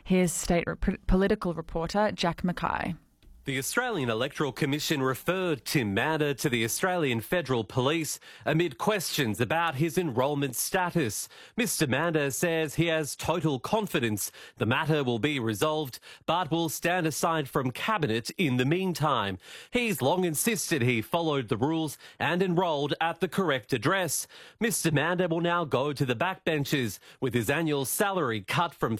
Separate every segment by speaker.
Speaker 1: Here's state political reporter Jack Mackay.
Speaker 2: The Australian Electoral Commission referred Tim Mander to the Australian Federal Police amid questions about his enrolment status. Mr Mander says he has total confidence the matter will be resolved, but will stand aside from Cabinet in the meantime. He's long insisted he followed the rules and enrolled at the correct address. Mr Mander will now go to the backbenches, with his annual salary cut from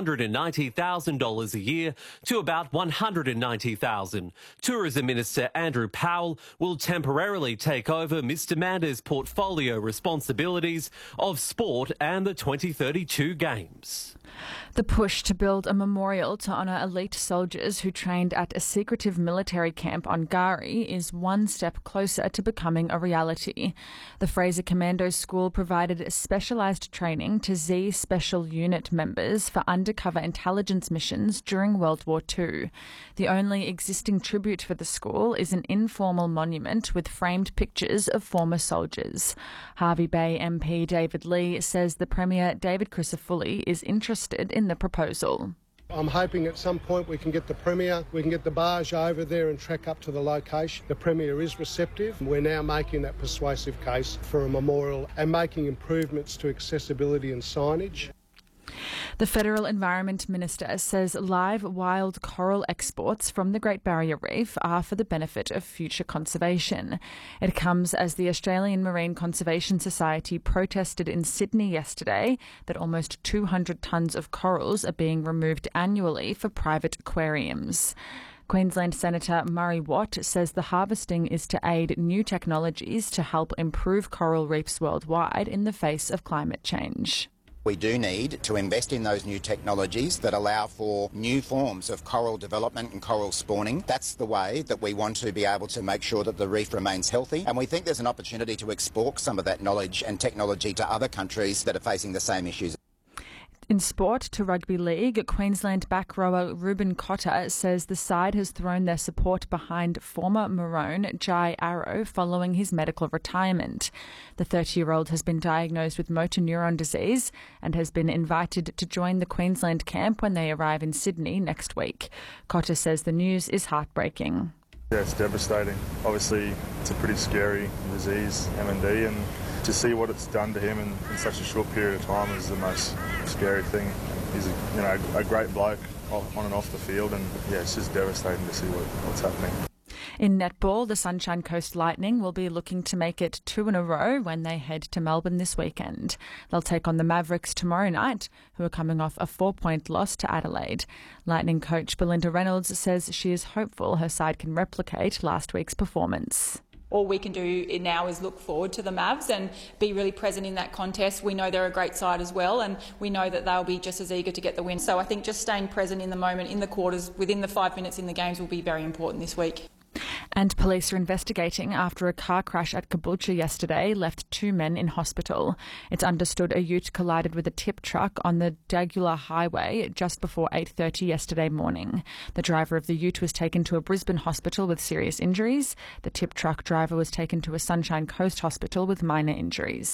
Speaker 2: $390,000 a year to about $190,000. Tourism Minister Andrew Powell will temporarily take over Mr Mander's portfolio responsibilities of sport and the 2032 Games.
Speaker 1: The push to build a memorial to honour elite soldiers who trained at a secretive military camp on Gari is one step closer to becoming a reality. The Fraser Commando School provided specialised training to Z Special Unit members for undercover intelligence missions during World War II. The only existing tribute for the school is an informal monument with framed pictures of former soldiers. Hervey Bay MP David Lee says the Premier David Crisafulli is interested in the proposal.
Speaker 3: I'm hoping at some point we can get the Premier, we can get the barge over there and track up to the location. The Premier is receptive. We're now making that persuasive case for a memorial and making improvements to accessibility and signage.
Speaker 1: The Federal Environment Minister says live wild coral exports from the Great Barrier Reef are for the benefit of future conservation. It comes as the Australian Marine Conservation Society protested in Sydney yesterday that almost 200 tonnes of corals are being removed annually for private aquariums. Queensland Senator Murray Watt says the harvesting is to aid new technologies to help improve coral reefs worldwide in the face of climate change.
Speaker 4: We do need to invest in those new technologies that allow for new forms of coral development and coral spawning. That's the way that we want to be able to make sure that the reef remains healthy. And we think there's an opportunity to export some of that knowledge and technology to other countries that are facing the same issues.
Speaker 1: In sport, to rugby league, Queensland back rower Ruben Cotter says the side has thrown their support behind former Maroon Jai Arrow following his medical retirement. The 30-year-old has been diagnosed with motor neuron disease and has been invited to join the Queensland camp when they arrive in Sydney next week. Cotter says the news is heartbreaking.
Speaker 5: Yeah, it's devastating. Obviously, it's a pretty scary disease, MND, and to see what it's done to him in such a short period of time is the most scary thing. He's a great bloke on and off the field, and yeah, it's just devastating to see what's happening.
Speaker 1: In netball, the Sunshine Coast Lightning will be looking to make it 2 in a row when they head to Melbourne this weekend. They'll take on the Mavericks tomorrow night, who are coming off a 4-point loss to Adelaide. Lightning coach Belinda Reynolds says she is hopeful her side can replicate last week's performance.
Speaker 6: All we can do now is look forward to the Mavs and be really present in that contest. We know they're a great side as well, and we know that they'll be just as eager to get the win. So I think just staying present in the moment, in the quarters, within the 5 minutes in the games will be very important this week.
Speaker 1: And police are investigating after a car crash at Caboolture yesterday left 2 men in hospital. It's understood a ute collided with a tip truck on the Dagula Highway just before 8:30 yesterday morning. The driver of the ute was taken to a Brisbane hospital with serious injuries. The tip truck driver was taken to a Sunshine Coast hospital with minor injuries.